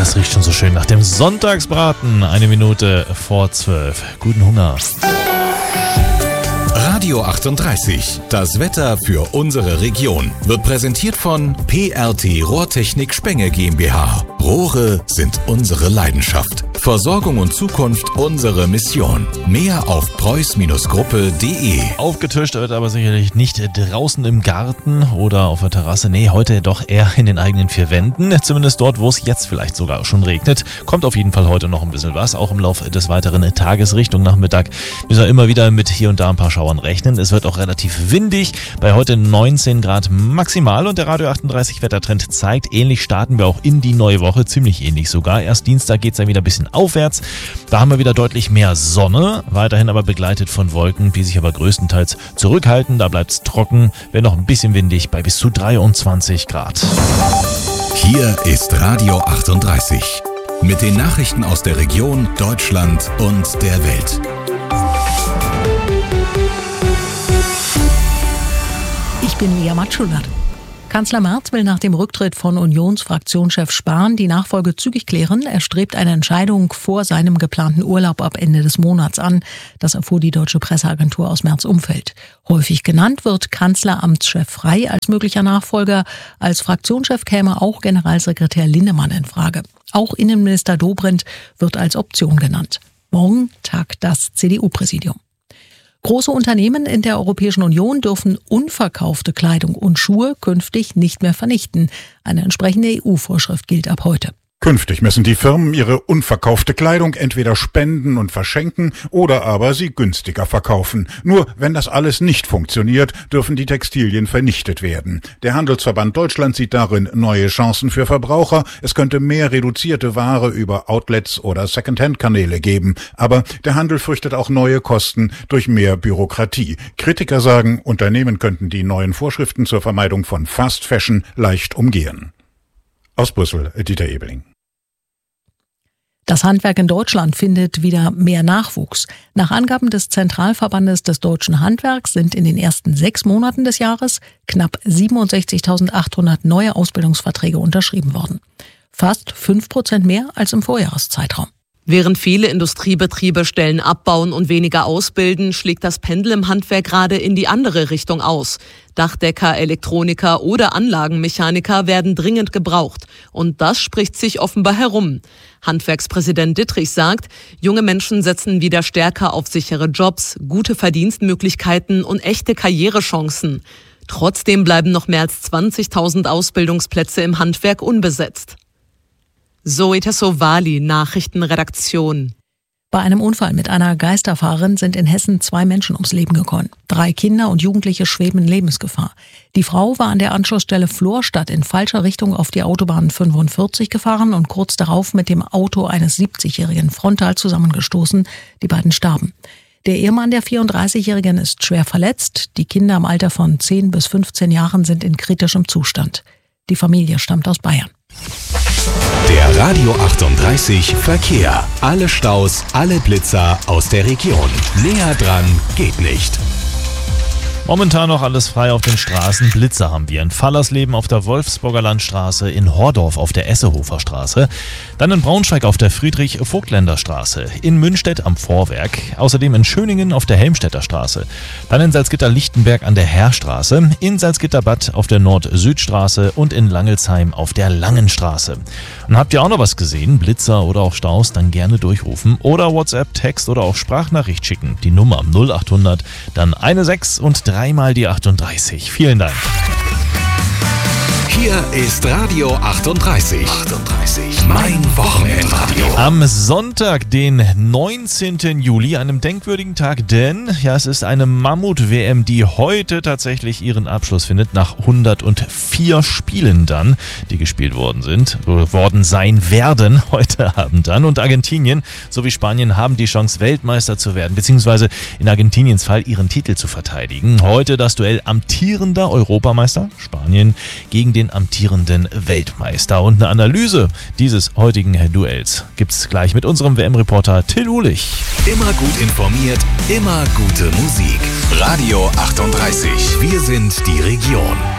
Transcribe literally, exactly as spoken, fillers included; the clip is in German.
das riecht schon so schön nach dem Sonntagsbraten. Eine Minute vor zwölf. Guten Hunger. Radio achtunddreißig, das Wetter für unsere Region, wird präsentiert von P R T Rohrtechnik Spenge GmbH. Rohre sind unsere Leidenschaft. Versorgung und Zukunft unsere Mission. Mehr auf preuß Gruppe punkt de. Aufgetischt wird aber sicherlich nicht draußen im Garten oder auf der Terrasse. Nee, heute doch eher in den eigenen vier Wänden. Zumindest dort, wo es jetzt vielleicht sogar schon regnet. Kommt auf jeden Fall heute noch ein bisschen was. Auch im Laufe des weiteren Tages Richtung Nachmittag müssen wir immer wieder mit hier und da ein paar Schauern rechnen. Es wird auch relativ windig. Bei heute neunzehn Grad maximal. Und der Radio achtunddreißig Wettertrend zeigt, ähnlich starten wir auch in die neue Woche. Ziemlich ähnlich sogar. Erst Dienstag geht es dann wieder ein bisschen aufwärts. Da haben wir wieder deutlich mehr Sonne, weiterhin aber begleitet von Wolken, die sich aber größtenteils zurückhalten. Da bleibt es trocken, wenn noch ein bisschen windig bei bis zu dreiundzwanzig Grad. Hier ist Radio achtunddreißig mit den Nachrichten aus der Region, Deutschland und der Welt. Ich bin Mia Matschulert. Kanzler Merz will nach dem Rücktritt von Unionsfraktionschef Spahn die Nachfolge zügig klären. Er strebt eine Entscheidung vor seinem geplanten Urlaub ab Ende des Monats an. Das erfuhr die deutsche Presseagentur aus Merz' Umfeld. Häufig genannt wird Kanzleramtschef Frey als möglicher Nachfolger. Als Fraktionschef käme auch Generalsekretär Linnemann in Frage. Auch Innenminister Dobrindt wird als Option genannt. Morgen tagt das C D U-Präsidium. Große Unternehmen in der Europäischen Union dürfen unverkaufte Kleidung und Schuhe künftig nicht mehr vernichten. Eine entsprechende E U-Vorschrift gilt ab heute. Künftig müssen die Firmen ihre unverkaufte Kleidung entweder spenden und verschenken oder aber sie günstiger verkaufen. Nur wenn das alles nicht funktioniert, dürfen die Textilien vernichtet werden. Der Handelsverband Deutschland sieht darin neue Chancen für Verbraucher. Es könnte mehr reduzierte Ware über Outlets oder Secondhand-Kanäle geben. Aber der Handel fürchtet auch neue Kosten durch mehr Bürokratie. Kritiker sagen, Unternehmen könnten die neuen Vorschriften zur Vermeidung von Fast Fashion leicht umgehen. Aus Brüssel, Dieter Ebeling. Das Handwerk in Deutschland findet wieder mehr Nachwuchs. Nach Angaben des Zentralverbandes des deutschen Handwerks sind in den ersten sechs Monaten des Jahres knapp siebenundsechzigtausendachthundert neue Ausbildungsverträge unterschrieben worden. Fast fünf Prozent mehr als im Vorjahreszeitraum. Während viele Industriebetriebe Stellen abbauen und weniger ausbilden, schlägt das Pendel im Handwerk gerade in die andere Richtung aus. Dachdecker, Elektroniker oder Anlagenmechaniker werden dringend gebraucht. Und das spricht sich offenbar herum. Handwerkspräsident Dittrich sagt, junge Menschen setzen wieder stärker auf sichere Jobs, gute Verdienstmöglichkeiten und echte Karrierechancen. Trotzdem bleiben noch mehr als zwanzigtausend Ausbildungsplätze im Handwerk unbesetzt. Zoe Tassovali, Nachrichtenredaktion. Bei einem Unfall mit einer Geisterfahrerin sind in Hessen zwei Menschen ums Leben gekommen. Drei Kinder und Jugendliche schweben in Lebensgefahr. Die Frau war an der Anschlussstelle Florstadt in falscher Richtung auf die Autobahn fünfundvierzig gefahren und kurz darauf mit dem Auto eines siebzigjährigen frontal zusammengestoßen. Die beiden starben. Der Ehemann der vierunddreißigjährigen ist schwer verletzt. Die Kinder im Alter von zehn bis fünfzehn Jahren sind in kritischem Zustand. Die Familie stammt aus Bayern. Der Radio achtunddreißig Verkehr. Alle Staus, alle Blitzer aus der Region. Näher dran geht nicht. Momentan noch alles frei auf den Straßen. Blitzer haben wir in Fallersleben auf der Wolfsburger Landstraße, in Hordorf auf der Essehofer Straße, dann in Braunschweig auf der Friedrich-Vogtländer Straße, in Münstedt am Vorwerk, außerdem in Schöningen auf der Helmstedter Straße, dann in Salzgitter-Lichtenberg an der Heerstraße, in Salzgitterbad auf der Nord-Süd-Straße und in Langelsheim auf der Langenstraße. Und habt ihr auch noch was gesehen, Blitzer oder auch Staus, dann gerne durchrufen oder WhatsApp, Text oder auch Sprachnachricht schicken. Die Nummer null achthundert, dann eine sechs und dreimal die achtunddreißig. Vielen Dank. Hier ist Radio achtunddreißig. achtunddreißig. Mein Wochenendradio. Am Sonntag, den neunzehnten Juli, einem denkwürdigen Tag, denn ja, es ist eine Mammut-W M, die heute tatsächlich ihren Abschluss findet, nach hundertvier Spielen dann, die gespielt worden sind, worden sein werden heute Abend dann. Und Argentinien sowie Spanien haben die Chance, Weltmeister zu werden, beziehungsweise in Argentiniens Fall ihren Titel zu verteidigen. Heute das Duell amtierender Europameister, Spanien, gegen den amtierenden Weltmeister. Und eine Analyse dieses heutigen Duells gibt's gleich mit unserem W M-Reporter Till Uhlich. Immer gut informiert, immer gute Musik. Radio achtunddreißig. Wir sind die Region.